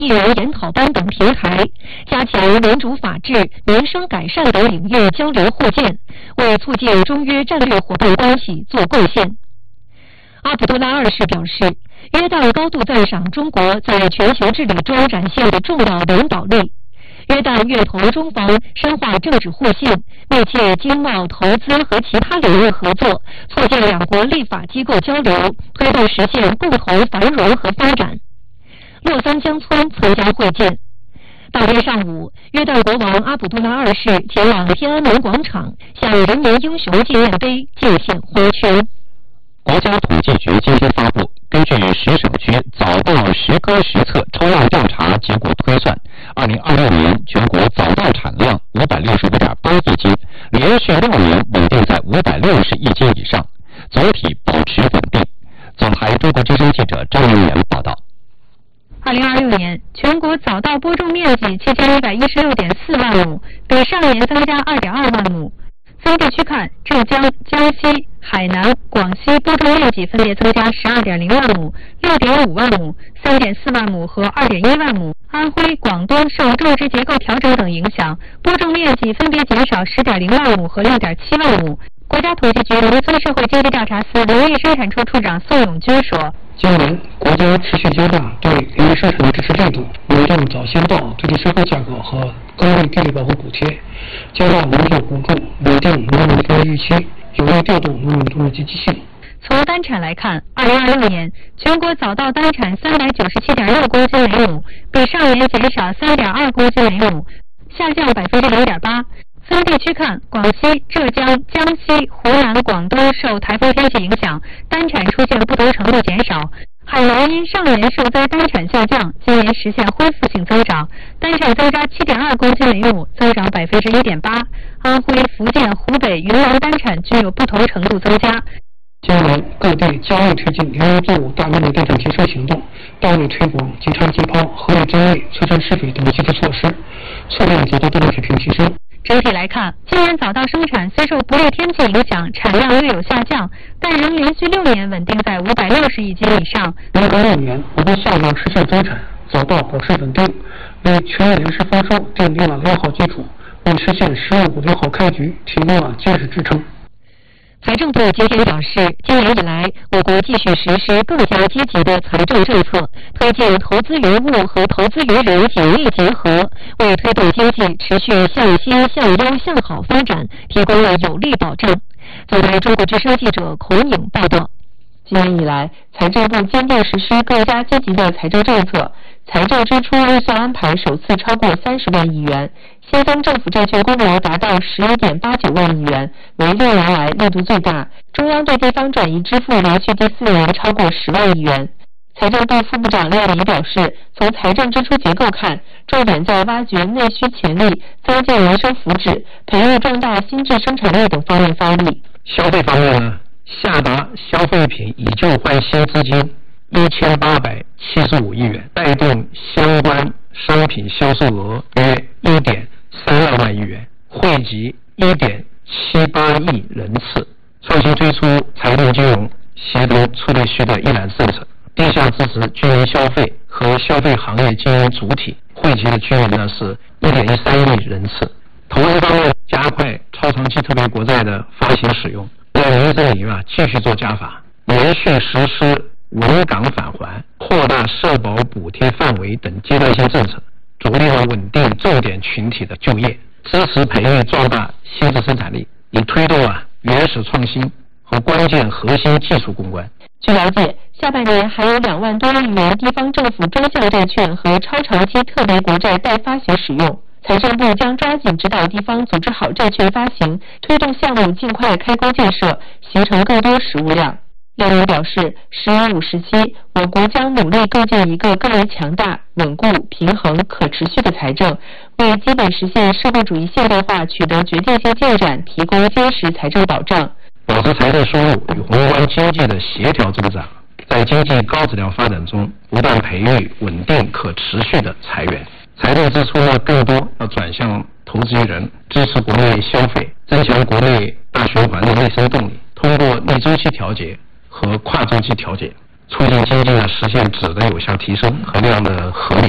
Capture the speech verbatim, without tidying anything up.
艺人研讨班等平台，加强民主法治、民生改善等领域交流互鉴，为促进中约战略伙伴关系做贡献。阿卜杜拉二世表示，约旦高度赞赏中国在全球治理中展现的重要领导力。约旦愿同中方深化政治互信，密切经贸、投资和其他领域合作，促进两国立法机构交流，推动实现共同繁荣和发展。洛桑江村参加会见。当天上午，约旦国王阿卜杜拉二世前往天安门广场，向人民英雄纪念碑敬献花圈。 国家统计局今天发布，根据十省区早稻实耕实测抽样调查结果推算，二零二六年全国早稻产量五百六十五点八亿斤，连续六年稳定在五百六十亿斤以上，总体保持稳定。总台中国之声记者张明元报道。 二零二六年，全国早稻播种面积七千一百一十六点四万亩，比上年增加二点二万亩。分地区看，浙江、江西、海南、广西播种面积分别增加十二点零万亩、六点五万亩、三点四万亩和二点一万亩。安徽、广东受种植结构调整等影响，播种面积分别减少十点零万亩和六点七万亩。国家统计局农村社会经济调查司农业生产处处长宋永军说：“ 今年国家持续加大对农业生产的支持力度，稳定早先稻最低收购价格和高位地理保护补贴，加大农作补助，稳定农民收入预期，有力调动农民种植积极性。” 从单产来看，二零二六年全国早稻单产三百九十七点六公斤每亩，比上年减少三点二公斤每亩，下降百分之零点八。分地区看，广西、浙江、江西、湖南、广东受台风天气影响，单产出现不同程度减少。海南因上年受灾单产下降，今年实现恢复性增长，单产增加七点二公斤每亩，增长百分之一点八。安徽、福建、湖北、云南单产均有不同程度增加。 今年各地加快推进粮食作物大面积单产提升行动，大力推广即插即抛、合理增位、催产施肥等积极措施，促进早稻单产水平提升。 整体来看，今年早稻生产虽受不利天气影响，产量略有下降，但仍连续六年稳定在五百六十亿斤以上。 二零二六年，我国下降实现增产，早稻保持稳定，为全年粮食丰收奠定了良好基础，为实现“十万五”良好开局提供了坚实支撑。 财政部今天表示，今年以来，我国继续实施更加积极的财政政策，推进投资于物和投资于人紧密结合，为推动经济持续向新、向优、向好发展提供了有力保障。总台中国之声记者孔颖报道。 今年以来，财政部坚定实施更加积极的财政政策，财政支出预算安排首次超过三十万亿元，新增政府债券规模达到十一点八九万亿元，为六年来力度最大。中央对地方转移支付连续第四年超过十万亿元。财政部副部长廖迪表示，从财政支出结构看，重点在挖掘内需潜力、增进民生福祉、培育壮大新质生产力等方面发力。 消费方面呢，下达消费品以旧换新资金一千八百七十五亿元，带动相关商品销售额约一点三二万亿元，惠及一点七八亿人次。创新推出财政金融协同促内需的一揽政策，定向支持居民消费和消费行业经营主体，惠及的居民呢是一点一三亿人次。投资方面，加快超长期特别国债的发行使用，在民生领域啊继续做加法，连续实施稳岗返还、扩大社保补贴范围等阶段性政策，着力了稳定重点群体的就业，支持培育壮大新质生产力，以推动啊原始创新和关键核心技术攻关。 据了解，下半年还有两万多亿元地方政府专项债券和超长期特别国债待发行使用。财政部将抓紧指导地方组织好债券发行，推动项目尽快开工建设，形成更多实物量。廖迪表示，十一五时期，我国将努力构建一个更为强大、稳固、平衡、可持续的财政，为基本实现社会主义现代化取得决定性进展提供坚实财政保障。 保持财政收入与宏观经济的协调增长，在经济高质量发展中不断培育稳定可持续的财源。财政支出呢，更多要转向投资于人，支持国内消费，增强国内大循环的内生动力，通过逆周期调节和跨周期调节，促进经济呢实现质的有效提升和量的合理